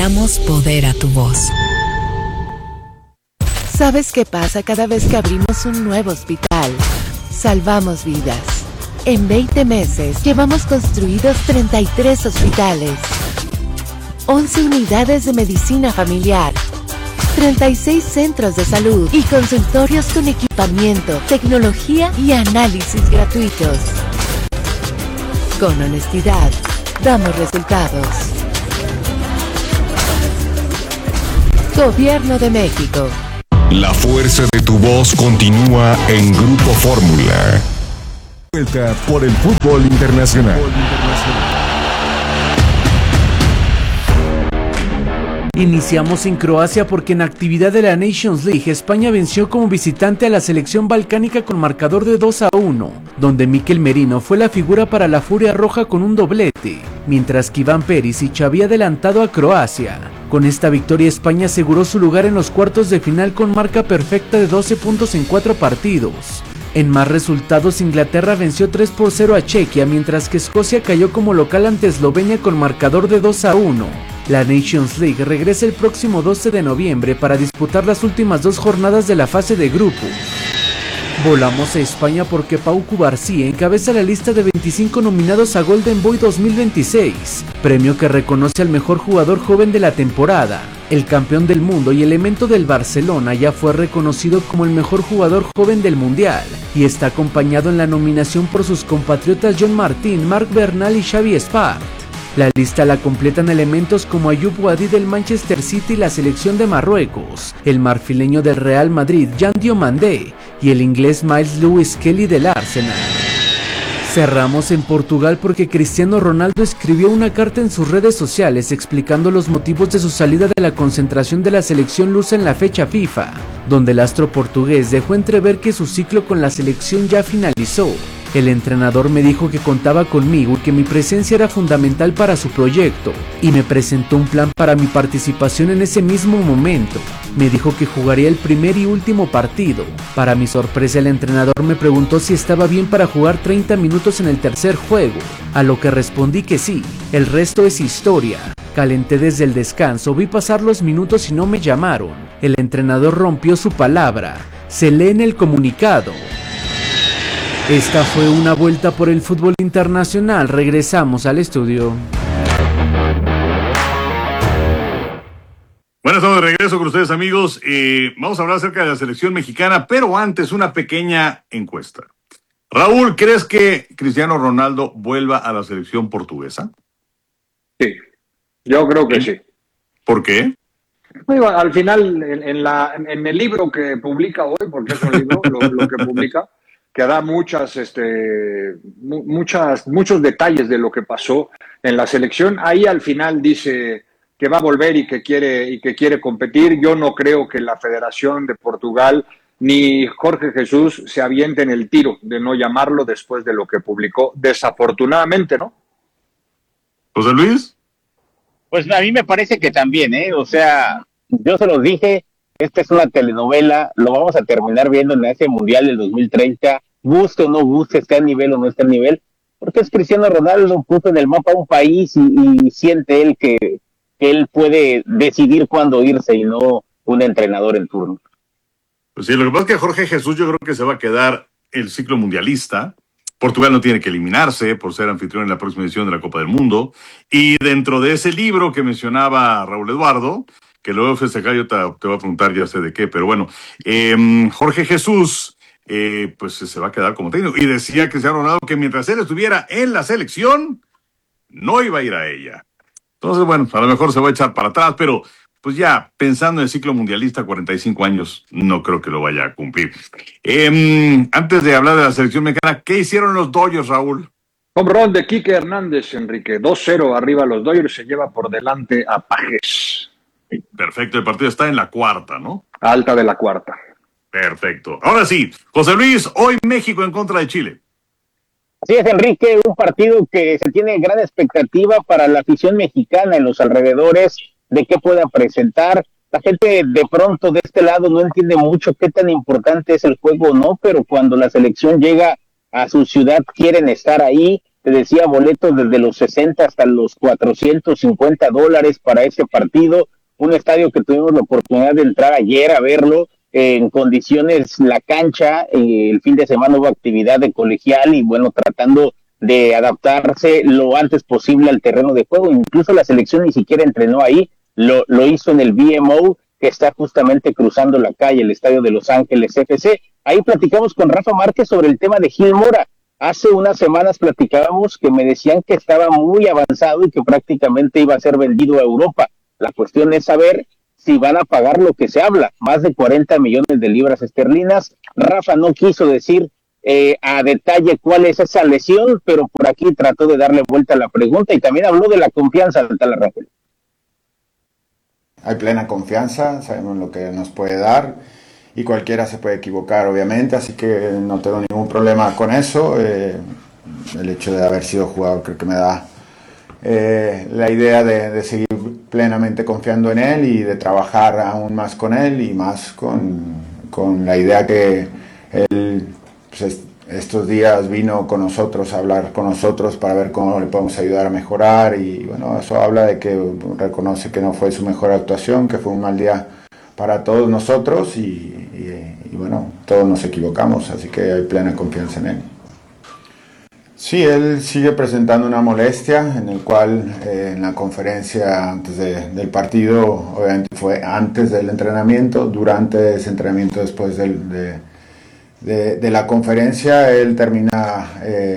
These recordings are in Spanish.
damos poder a tu voz. ¿Sabes qué pasa cada vez que abrimos un nuevo hospital? Salvamos vidas. En 20 meses llevamos construidos 33 hospitales, 11 unidades de medicina familiar, 36 centros de salud y consultorios con equipamiento, tecnología y análisis gratuitos. Con honestidad, damos resultados. Gobierno de México. La fuerza de tu voz continúa en Grupo Fórmula. Vuelta por el fútbol internacional. Iniciamos en Croacia porque en actividad de la Nations League, España venció como visitante a la selección balcánica con marcador de 2-1, donde Mikel Merino fue la figura para la Furia Roja con un doblete, mientras que Iván Perisic había adelantado a Croacia. Con esta victoria, España aseguró su lugar en los cuartos de final con marca perfecta de 12 puntos en 4 partidos. En más resultados, Inglaterra venció 3-0 a Chequia, mientras que Escocia cayó como local ante Eslovenia con marcador de 2-1. La Nations League regresa el próximo 12 de noviembre para disputar las últimas 2 jornadas de la fase de grupos. Volamos a España porque Pau Cubarsí encabeza la lista de 25 nominados a Golden Boy 2026, premio que reconoce al mejor jugador joven de la temporada. El campeón del mundo y elemento del Barcelona ya fue reconocido como el mejor jugador joven del mundial y está acompañado en la nominación por sus compatriotas John Martín, Marc Bernal y Xavi Espart. La lista la completan elementos como Ayoub Wadi del Manchester City y la selección de Marruecos, el marfileño del Real Madrid Jan Diomandé y el inglés Miles Lewis Kelly del Arsenal. Cerramos en Portugal porque Cristiano Ronaldo escribió una carta en sus redes sociales explicando los motivos de su salida de la concentración de la selección lusa en la fecha FIFA, donde el astro portugués dejó entrever que su ciclo con la selección ya finalizó. El entrenador me dijo que contaba conmigo y que mi presencia era fundamental para su proyecto, y me presentó un plan para mi participación en ese mismo momento. Me dijo que jugaría el primer y último partido. Para mi sorpresa, el entrenador me preguntó si estaba bien para jugar 30 minutos en el tercer juego, a lo que respondí que sí. El resto es historia. Calenté desde el descanso, vi pasar los minutos y no me llamaron. El entrenador rompió su palabra. Se lee en el comunicado. Esta fue una vuelta por el fútbol internacional. Regresamos al estudio. Bueno, estamos de regreso con ustedes, amigos. Vamos a hablar acerca de la selección mexicana, pero antes una pequeña encuesta. Raúl, ¿crees que Cristiano Ronaldo vuelva a la selección portuguesa? Sí, yo creo que sí. ¿Por qué? Bueno, al final, en el libro que publica hoy, porque es un libro lo que publica, que da muchos detalles de lo que pasó en la selección. Ahí al final dice que va a volver y que quiere competir. Yo no creo que la Federación de Portugal ni Jorge Jesús se avienten el tiro de no llamarlo después de lo que publicó, desafortunadamente, ¿no? José Luis. Pues a mí me parece que también, o sea, yo se los dije, esta es una telenovela, lo vamos a terminar viendo en ese Mundial del 2030, guste o no guste, esté a nivel o no esté a nivel, porque es Cristiano Ronaldo, puso en el mapa un país y siente él que él puede decidir cuándo irse y no un entrenador en turno. Pues sí, lo que pasa es que Jorge Jesús yo creo que se va a quedar el ciclo mundialista. Portugal no tiene que eliminarse por ser anfitrión en la próxima edición de la Copa del Mundo. Y dentro de ese libro que mencionaba Raúl Eduardo, que luego FSK yo te voy a preguntar ya sé de qué, pero bueno, Jorge Jesús pues se va a quedar como técnico. Y decía Cristiano Ronaldo que mientras él estuviera en la selección, no iba a ir a ella. Entonces, bueno, a lo mejor se va a echar para atrás, pero pues ya pensando en el ciclo mundialista, 45 años, no creo que lo vaya a cumplir. Antes de hablar de la selección mexicana, ¿qué hicieron los Dodgers, Raúl? Home run de Quique Hernández, Enrique. 2-0 arriba los Dodgers, se lleva por delante a Pajes. Perfecto, el partido está en la cuarta, ¿no? Alta de la cuarta. Perfecto. Ahora sí, José Luis, hoy México en contra de Chile. Así es, Enrique, un partido que se tiene gran expectativa para la afición mexicana en los alrededores de qué pueda presentar. La gente de pronto de este lado no entiende mucho qué tan importante es el juego o no, pero cuando la selección llega a su ciudad quieren estar ahí. te decía, boletos desde los 60 hasta los $450 para ese partido, un estadio que tuvimos la oportunidad de entrar ayer a verlo, en condiciones, la cancha, el fin de semana hubo actividad de colegial y bueno, tratando de adaptarse lo antes posible al terreno de juego, incluso la selección ni siquiera entrenó ahí, lo hizo en el BMO, que está justamente cruzando la calle, el estadio de Los Ángeles FC. Ahí platicamos con Rafa Márquez sobre el tema de Gil Mora. Hace unas semanas platicábamos que me decían que estaba muy avanzado y que prácticamente iba a ser vendido a Europa. La cuestión es saber si van a pagar lo que se habla, más de 40 millones de libras esterlinas. Rafa no quiso decir a detalle cuál es esa lesión, pero por aquí trató de darle vuelta a la pregunta y también habló de la confianza de tal Rafael. Hay plena confianza, sabemos lo que nos puede dar y cualquiera se puede equivocar, obviamente, así que no tengo ningún problema con eso. El hecho de haber sido jugador creo que me da la idea de seguir plenamente confiando en él y de trabajar aún más con él y más con la idea que él pues, estos días vino con nosotros a hablar con nosotros para ver cómo le podemos ayudar a mejorar y bueno, eso habla de que reconoce que no fue su mejor actuación, que fue un mal día para todos nosotros y bueno, todos nos equivocamos, así que hay plena confianza en él. Sí, él sigue presentando una molestia en el cual en la conferencia antes del partido, obviamente fue antes del entrenamiento, durante ese entrenamiento, después de la conferencia, él termina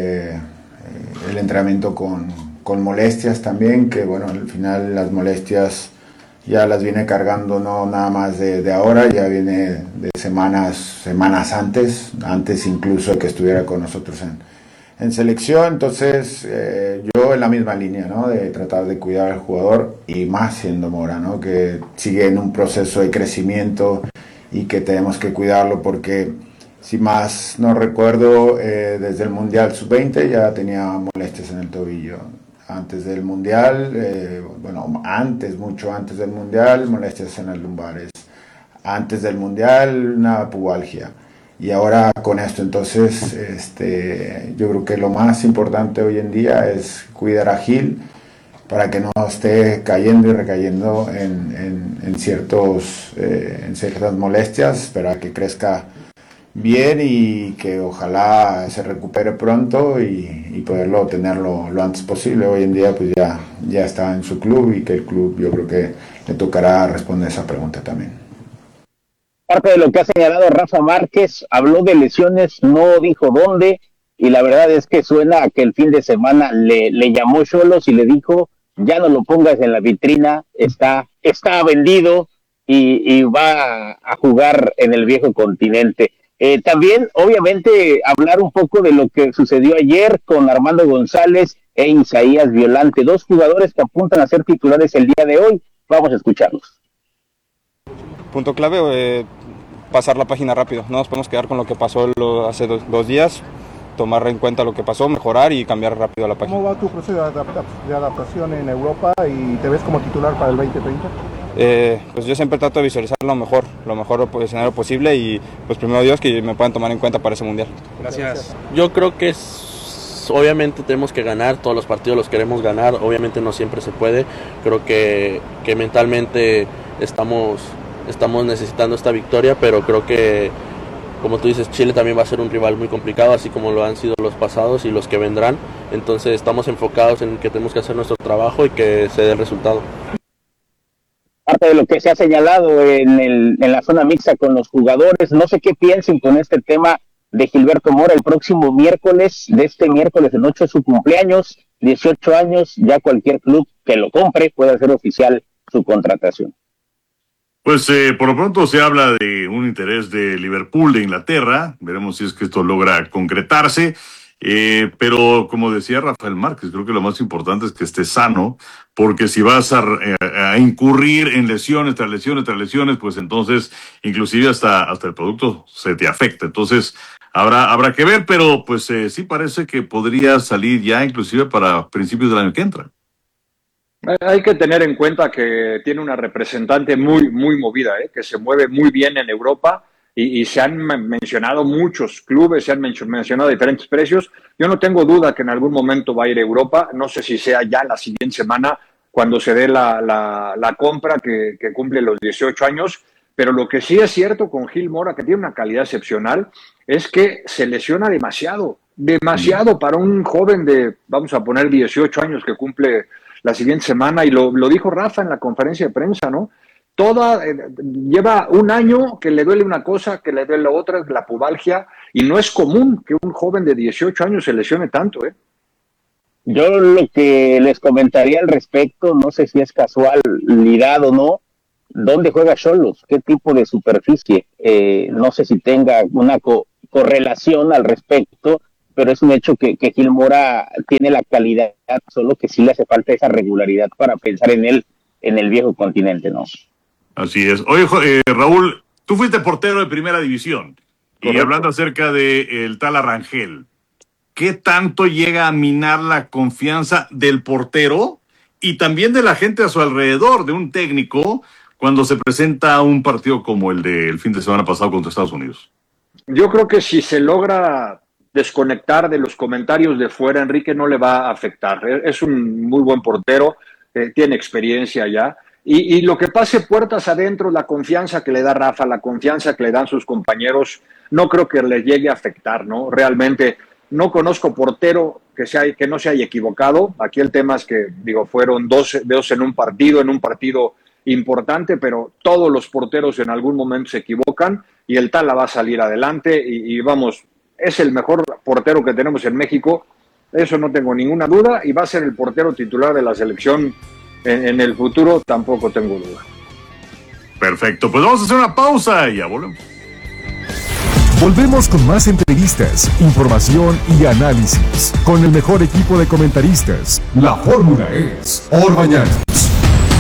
el entrenamiento con molestias también, que bueno, al final las molestias ya las viene cargando no nada más de ahora, ya viene de semanas antes incluso de que estuviera con nosotros en selección. Entonces yo en la misma línea, ¿no? De tratar de cuidar al jugador y más siendo Mora, ¿no? Que sigue en un proceso de crecimiento y que tenemos que cuidarlo porque si más no recuerdo desde el Mundial Sub-20 ya tenía molestias en el tobillo. Antes del Mundial, mucho antes del Mundial, molestias en las lumbares. Antes del Mundial, una pubalgia. Y ahora con esto, entonces, yo creo que lo más importante hoy en día es cuidar a Gil para que no esté cayendo y recayendo en ciertas molestias, para que crezca bien y que ojalá se recupere pronto y poderlo tenerlo lo antes posible. Hoy en día pues ya está en su club y que el club yo creo que le tocará responder esa pregunta también. Parte de lo que ha señalado Rafa Márquez, habló de lesiones, no dijo dónde, y la verdad es que suena a que el fin de semana le llamó Xolos y le dijo, ya no lo pongas en la vitrina, está vendido y va a jugar en el viejo continente. También, obviamente, hablar un poco de lo que sucedió ayer con Armando González e Isaías Violante, dos jugadores que apuntan a ser titulares el día de hoy. Vamos a escucharlos. Punto clave, pasar la página rápido. No nos podemos quedar con lo que pasó hace dos días, tomar en cuenta lo que pasó, mejorar y cambiar rápido la página. ¿Cómo va tu proceso de adaptación en Europa y te ves como titular para el 2030? Pues yo siempre trato de visualizar lo mejor escenario posible y pues primero Dios que me puedan tomar en cuenta para ese mundial. Gracias. Yo creo que obviamente tenemos que ganar, todos los partidos los queremos ganar, obviamente no siempre se puede, creo que mentalmente estamos necesitando esta victoria, pero creo que como tú dices, Chile también va a ser un rival muy complicado, así como lo han sido los pasados y los que vendrán, entonces estamos enfocados en que tenemos que hacer nuestro trabajo y que se dé el resultado. Parte de lo que se ha señalado en la zona mixta con los jugadores, no sé qué piensen con este tema de Gilberto Mora. El próximo miércoles, el 8 es su cumpleaños, 18 años, ya cualquier club que lo compre puede hacer oficial su contratación. Pues por lo pronto se habla de un interés de Liverpool de Inglaterra, veremos si es que esto logra concretarse. Pero como decía Rafael Márquez, creo que lo más importante es que esté sano, porque si vas a incurrir en lesiones tras lesiones, pues entonces inclusive hasta el producto se te afecta. Entonces habrá que ver, pero pues sí parece que podría salir ya inclusive para principios del año que entra. Hay que tener en cuenta que tiene una representante muy movida, que se mueve muy bien en Europa y se han mencionado muchos clubes, se han mencionado diferentes precios. Yo no tengo duda que en algún momento va a ir a Europa, no sé si sea ya la siguiente semana cuando se dé la compra que cumple los 18 años, pero lo que sí es cierto con Gil Mora, que tiene una calidad excepcional, es que se lesiona demasiado para un joven de, vamos a poner 18 años que cumple la siguiente semana, y lo dijo Rafa en la conferencia de prensa, ¿no? Lleva un año que le duele una cosa, que le duele otra, la pubalgia, y no es común que un joven de 18 años se lesione tanto, ¿eh? Yo lo que les comentaría al respecto, no sé si es casualidad o no, ¿dónde juega Xolos? ¿Qué tipo de superficie? No sé si tenga una correlación al respecto, pero es un hecho que Gil Mora tiene la calidad, solo que sí le hace falta esa regularidad para pensar en él en el viejo continente, ¿no? Así es. Oye, Raúl, tú fuiste portero de primera división. Correcto. Y hablando acerca del tal Arrangel, ¿qué tanto llega a minar la confianza del portero y también de la gente a su alrededor, de un técnico, cuando se presenta un partido como el del fin de semana pasado contra Estados Unidos? Yo creo que si se logra desconectar de los comentarios de fuera, Enrique, no le va a afectar. Es un muy buen portero, tiene experiencia ya. Y lo que pase puertas adentro, la confianza que le da Rafa, la confianza que le dan sus compañeros, no creo que le llegue a afectar, ¿no? Realmente no conozco portero que no se haya equivocado. Aquí el tema es que, fueron dos en un partido importante, pero todos los porteros en algún momento se equivocan y el Tala va a salir adelante y vamos, es el mejor portero que tenemos en México, eso no tengo ninguna duda, y va a ser el portero titular de la selección en el futuro, tampoco tengo duda. Perfecto, pues vamos a hacer una pausa y ya volvemos. Volvemos con más entrevistas, información y análisis con el mejor equipo de comentaristas. La fórmula es Orbañanos.